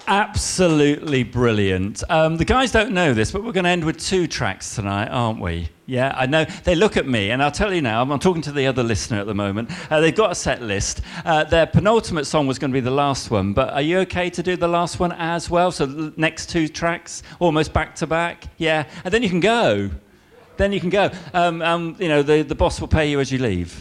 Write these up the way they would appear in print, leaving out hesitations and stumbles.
Absolutely brilliant. The guys don't know this, but we're going to end with 2 tracks tonight, aren't we? Yeah, I know. They look at me, and I'll tell you now, I'm talking to the other listener at the moment. They've got a set list. Their penultimate song was going to be the last one, but are you okay to do the last one as well? So the next 2 tracks, almost back to back? Yeah, and then you can go. The boss will pay you as you leave.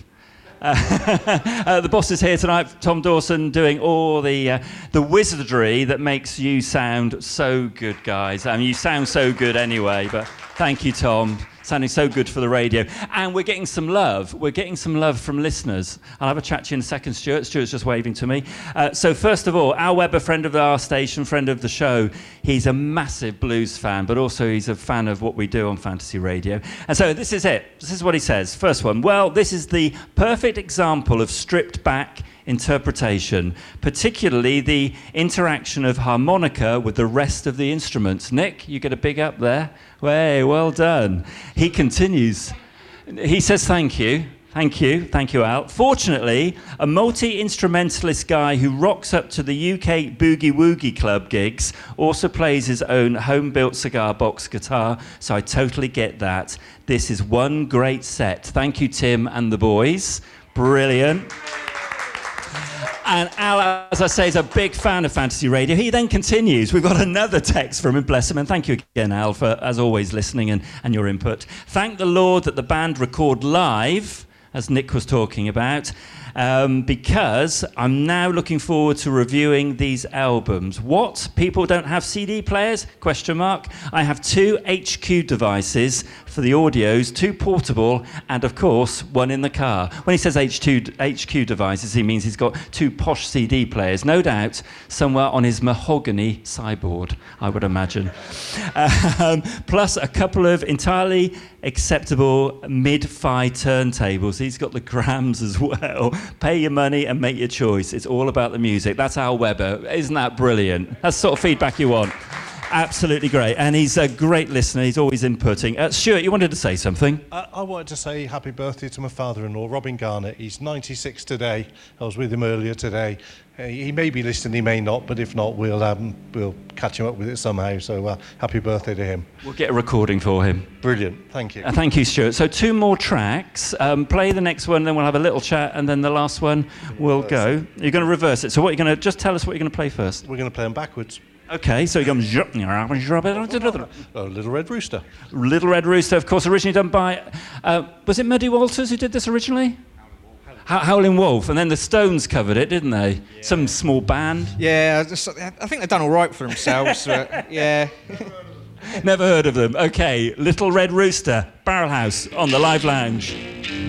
The boss is here tonight, Tom Dawson, doing all the wizardry that makes you sound so good, guys. I mean, you sound so good anyway, but thank you, Tom. Sounding so good for the radio. And we're getting some love. We're getting some love from listeners. I'll have a chat to you in a second, Stuart. Stuart's just waving to me. So first of all, Al Webber, friend of our station, friend of the show, he's a massive blues fan, but also he's a fan of what we do on Fantasy Radio. And so this is it. This is what he says. First one. Well, this is the perfect example of stripped back interpretation, particularly the interaction of harmonica with the rest of the instruments. Nick, you get a big up there. Way, well done. He continues. He says thank you, Al. Fortunately, a multi-instrumentalist guy who rocks up to the UK Boogie Woogie Club gigs also plays his own home-built cigar box guitar, so I totally get that. This is one great set. Thank you, Tim and the boys. Brilliant. And Al, as I say, is a big fan of Fantasy Radio. He then continues. We've got another text from him, bless him. And thank you again, Al, for, as always, listening and your input. Thank the Lord that the band record live, as Nick was talking about, because I'm now looking forward to reviewing these albums. What? People don't have CD players? ? I have 2 HQ devices for the audios, 2 portable, and of course, 1 in the car. When he says HQ devices, he means he's got 2 posh CD players, no doubt, somewhere on his mahogany sideboard, I would imagine. Plus a couple of entirely acceptable mid-fi turntables. He's got the grams as well. Pay your money and make your choice. It's all about the music. That's Al Webber. Isn't that brilliant? That's the sort of feedback you want. Absolutely great. And he's a great listener. He's always inputting. Stuart, you wanted to say something? I wanted to say happy birthday to my father-in-law, Robin Garnett. He's 96 today. I was with him earlier today. He may be listening, he may not, but if not, we'll catch him up with it somehow. So happy birthday to him. We'll get a recording for him. Brilliant. Thank you. Thank you, Stuart. So 2 more tracks. Play the next one, then we'll have a little chat, and then the last one will go. You're going to reverse it. So what you're going to just tell us what you're going to play first. We're going to play them backwards. Okay, so you go... Little Red Rooster. Little Red Rooster, of course, originally done by... was it Muddy Walters who did this originally? Howlin' Wolf, and then the Stones covered it, didn't they? Yeah. Some small band. Yeah, I think they've done all right for themselves. But, yeah. Never heard of them. Okay, Little Red Rooster, Barrelhouse on the Live Lounge.